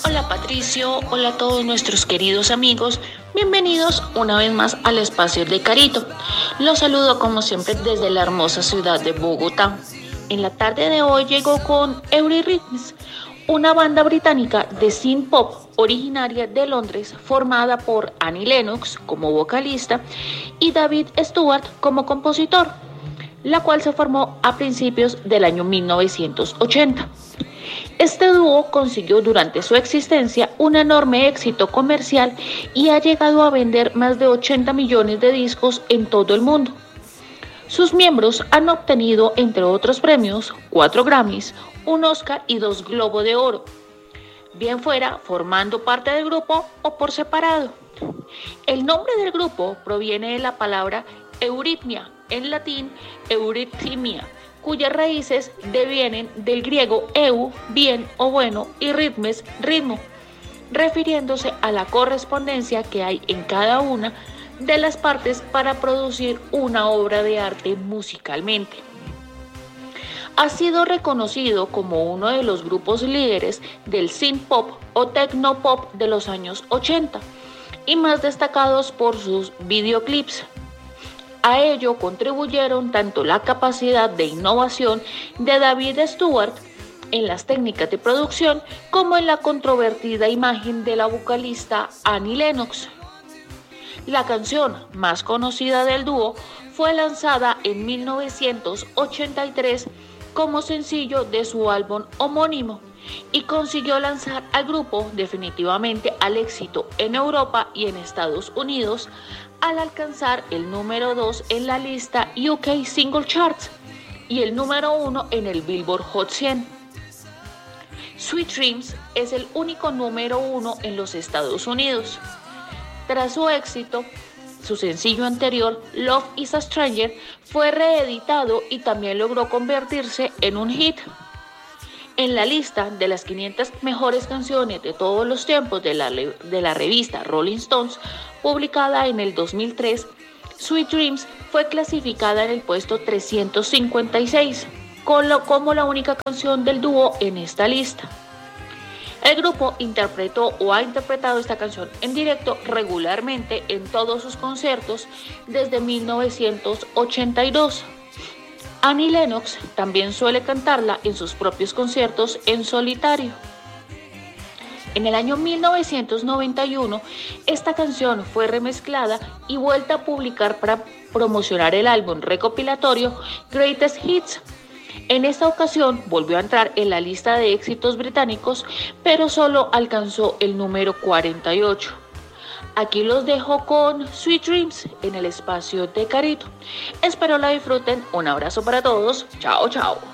Hola Patricio, hola a todos nuestros queridos amigos, bienvenidos una vez más al espacio de Carito. Los saludo como siempre desde la hermosa ciudad de Bogotá. En la tarde de hoy llegó con Eurythmics, una banda británica de synth pop originaria de Londres formada por Annie Lennox como vocalista y David Stewart como compositor, la cual se formó a principios del año 1980. Este dúo consiguió durante su existencia un enorme éxito comercial y ha llegado a vender más de 80 millones de discos en todo el mundo. Sus miembros han obtenido, entre otros premios, 4 Grammys, un Oscar y 2 Globo de Oro, bien fuera formando parte del grupo o por separado. El nombre del grupo proviene de la palabra euritmia, en latín eurythmia, cuyas raíces devienen del griego eu, bien o bueno, y ritmes, ritmo, refiriéndose a la correspondencia que hay en cada una de las partes para producir una obra de arte musicalmente. Ha sido reconocido como uno de los grupos líderes del synth pop o techno pop de los años 80 y más destacados por sus videoclips. A ello contribuyeron tanto la capacidad de innovación de David Stewart en las técnicas de producción como en la controvertida imagen de la vocalista Annie Lennox. La canción más conocida del dúo fue lanzada en 1983 como sencillo de su álbum homónimo y consiguió lanzar al grupo definitivamente al éxito en Europa y en Estados Unidos al alcanzar el número 2 en la lista UK Single Charts y el número 1 en el Billboard Hot 100. Sweet Dreams es el único número 1 en los Estados Unidos. Tras su éxito, su sencillo anterior, Love is a Stranger, fue reeditado y también logró convertirse en un hit. En la lista de las 500 mejores canciones de todos los tiempos de la revista Rolling Stones, publicada en el 2003, Sweet Dreams fue clasificada en el puesto 356, como la única canción del dúo en esta lista. El grupo interpretó o ha interpretado esta canción en directo regularmente en todos sus conciertos desde 1982. Annie Lennox también suele cantarla en sus propios conciertos en solitario. En el año 1991, esta canción fue remezclada y vuelta a publicar para promocionar el álbum recopilatorio Greatest Hits. En esta ocasión volvió a entrar en la lista de éxitos británicos, pero solo alcanzó el número 48. Aquí los dejo con Sweet Dreams en el espacio de Carito. Espero la disfruten. Un abrazo para todos. Chao, chao.